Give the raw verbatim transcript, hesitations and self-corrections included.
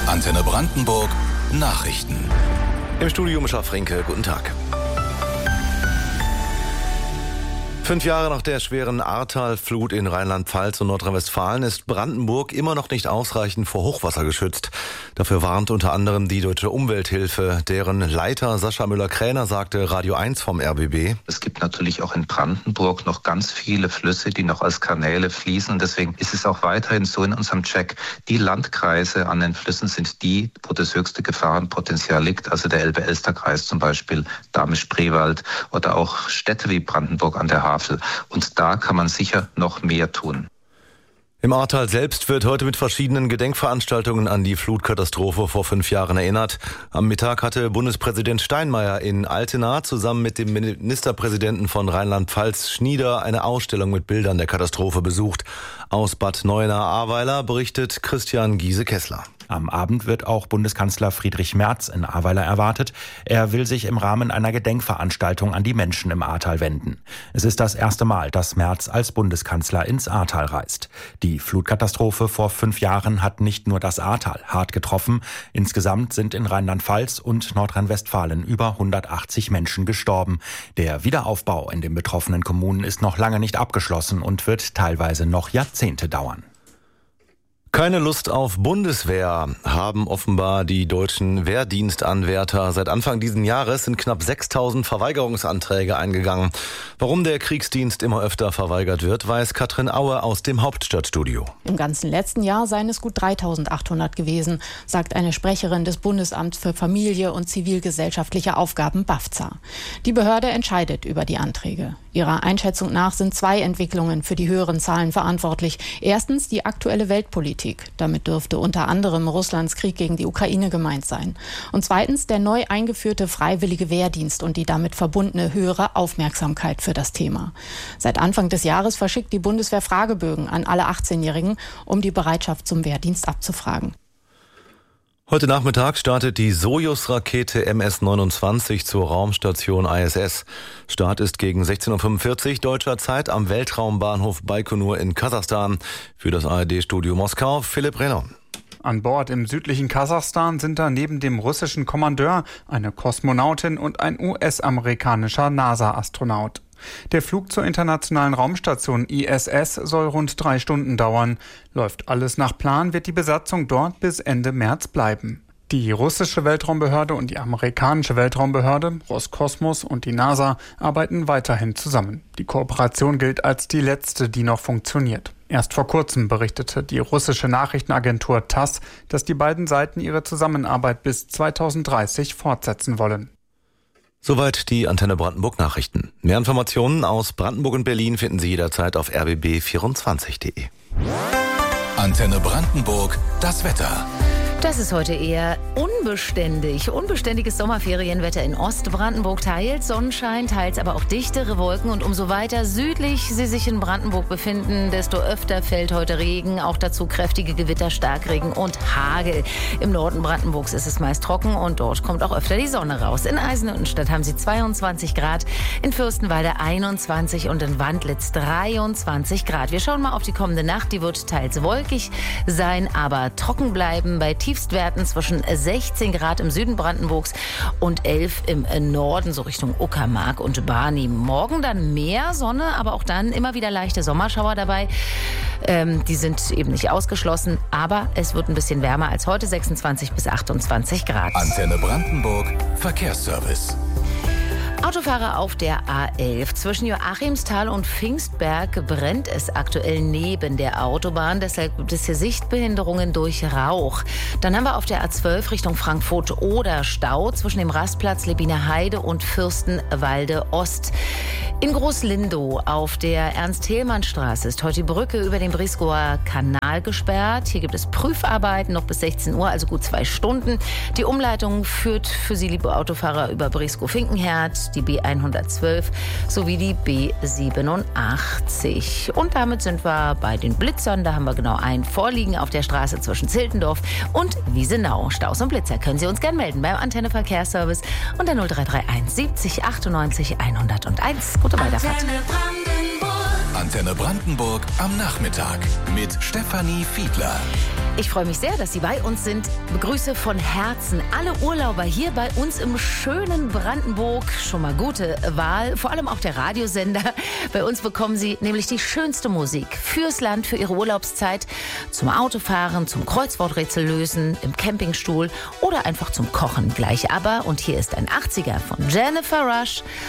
Antenne Brandenburg Nachrichten. Im Studio Mischa Frenke, guten Tag. Fünf Jahre nach der schweren Ahrtal-Flut in Rheinland-Pfalz und Nordrhein-Westfalen ist Brandenburg immer noch nicht ausreichend vor Hochwasser geschützt. Dafür warnt unter anderem die Deutsche Umwelthilfe. Deren Leiter Sascha Müller-Kräner sagte Radio eins vom R B B. Es gibt natürlich auch in Brandenburg noch ganz viele Flüsse, die noch als Kanäle fließen. Und deswegen ist es auch weiterhin so in unserem Check, die Landkreise an den Flüssen sind die, wo das höchste Gefahrenpotenzial liegt. Also der Elbe-Elster-Kreis zum Beispiel, Dahme-Spreewald oder auch Städte wie Brandenburg an der Havel. Und da kann man sicher noch mehr tun. Im Ahrtal selbst wird heute mit verschiedenen Gedenkveranstaltungen an die Flutkatastrophe vor fünf Jahren erinnert. Am Mittag hatte Bundespräsident Steinmeier in Altena zusammen mit dem Ministerpräsidenten von Rheinland-Pfalz Schnieder eine Ausstellung mit Bildern der Katastrophe besucht. Aus Bad Neuenahr-Ahrweiler berichtet Christian Giese-Kessler. Am Abend wird auch Bundeskanzler Friedrich Merz in Ahrweiler erwartet. Er will sich im Rahmen einer Gedenkveranstaltung an die Menschen im Ahrtal wenden. Es ist das erste Mal, dass Merz als Bundeskanzler ins Ahrtal reist. Die Flutkatastrophe vor fünf Jahren hat nicht nur das Ahrtal hart getroffen. Insgesamt sind in Rheinland-Pfalz und Nordrhein-Westfalen über hundertachtzig Menschen gestorben. Der Wiederaufbau in den betroffenen Kommunen ist noch lange nicht abgeschlossen und wird teilweise noch Jahrzehnte dauern. Keine Lust auf Bundeswehr haben offenbar die deutschen Wehrdienstanwärter. Seit Anfang dieses Jahres sind knapp sechstausend Verweigerungsanträge eingegangen. Warum der Kriegsdienst immer öfter verweigert wird, weiß Katrin Aue aus dem Hauptstadtstudio. Im ganzen letzten Jahr seien es gut dreitausendachthundert gewesen, sagt eine Sprecherin des Bundesamts für Familie und zivilgesellschaftliche Aufgaben BAFZA. Die Behörde entscheidet über die Anträge. Ihrer Einschätzung nach sind zwei Entwicklungen für die höheren Zahlen verantwortlich. Erstens die aktuelle Weltpolitik. Damit dürfte unter anderem Russlands Krieg gegen die Ukraine gemeint sein. Und zweitens der neu eingeführte freiwillige Wehrdienst und die damit verbundene höhere Aufmerksamkeit für das Thema. Seit Anfang des Jahres verschickt die Bundeswehr Fragebögen an alle achtzehnjährigen, um die Bereitschaft zum Wehrdienst abzufragen. Heute Nachmittag startet die Sojus-Rakete M S neunundzwanzig zur Raumstation I S S. Start ist gegen sechzehn Uhr fünfundvierzig deutscher Zeit am Weltraumbahnhof Baikonur in Kasachstan. Für das A R D-Studio Moskau, Philipp Renner. An Bord im südlichen Kasachstan sind da neben dem russischen Kommandeur eine Kosmonautin und ein U S-amerikanischer NASA-Astronaut. Der Flug zur internationalen Raumstation I S S soll rund drei Stunden dauern. Läuft alles nach Plan, wird die Besatzung dort bis Ende März bleiben. Die russische Weltraumbehörde und die amerikanische Weltraumbehörde, Roskosmos und die NASA arbeiten weiterhin zusammen. Die Kooperation gilt als die letzte, die noch funktioniert. Erst vor kurzem berichtete die russische Nachrichtenagentur TASS, dass die beiden Seiten ihre Zusammenarbeit bis zweitausenddreißig fortsetzen wollen. Soweit die Antenne Brandenburg Nachrichten. Mehr Informationen aus Brandenburg und Berlin finden Sie jederzeit auf r b b vierundzwanzig punkt de. Antenne Brandenburg, das Wetter. Das ist heute eher unbeständig. Unbeständiges Sommerferienwetter in Ostbrandenburg. Teils Sonnenschein, teils aber auch dichtere Wolken. Und umso weiter südlich Sie sich in Brandenburg befinden, desto öfter fällt heute Regen. Auch dazu kräftige Gewitter, Starkregen und Hagel. Im Norden Brandenburgs ist es meist trocken und dort kommt auch öfter die Sonne raus. In Eisenhüttenstadt haben Sie zweiundzwanzig Grad, in Fürstenwalde einundzwanzig und in Wandlitz dreiundzwanzig Grad. Wir schauen mal auf die kommende Nacht. Die wird teils wolkig sein, aber trocken bleiben bei Tiefstwerten zwischen sechzehn Grad im Süden Brandenburgs und elf im Norden, so Richtung Uckermark und Barnim. Morgen dann mehr Sonne, aber auch dann immer wieder leichte Sommerschauer dabei. Ähm, die sind eben nicht ausgeschlossen, aber es wird ein bisschen wärmer als heute, sechsundzwanzig bis achtundzwanzig Grad. Antenne Brandenburg, Verkehrsservice. Autofahrer auf der A elf. Zwischen Joachimsthal und Pfingstberg brennt es aktuell neben der Autobahn. Deshalb gibt es hier Sichtbehinderungen durch Rauch. Dann haben wir auf der A zwölf Richtung Frankfurt oder Stau zwischen dem Rastplatz Lebiner Heide und Fürstenwalde Ost. In Großlindow auf der Ernst-Hehlmann-Straße ist heute die Brücke über den Brisgower Kanal gesperrt. Hier gibt es Prüfarbeiten noch bis sechzehn Uhr, also gut zwei Stunden. Die Umleitung führt für Sie, liebe Autofahrer, über Brisgow-Finkenherd, die B hundertzwölf sowie die B siebenundachtzig. Und damit sind wir bei den Blitzern. Da haben wir genau einen vorliegen auf der Straße zwischen Ziltendorf und Wiesenau. Staus und Blitzer können Sie uns gerne melden beim Antenne Verkehrsservice unter null drei drei eins siebzig achtundneunzig hundertundeins. Gute Weiterfahrt. Antenne Brandenburg am Nachmittag mit Stefanie Fiedler. Ich freue mich sehr, dass Sie bei uns sind. Begrüße von Herzen alle Urlauber hier bei uns im schönen Brandenburg. Schon mal gute Wahl, vor allem auch der Radiosender. Bei uns bekommen Sie nämlich die schönste Musik fürs Land, für Ihre Urlaubszeit, zum Autofahren, zum Kreuzworträtsel lösen, im Campingstuhl oder einfach zum Kochen. Gleich aber, und hier ist ein achtziger von Jennifer Rush,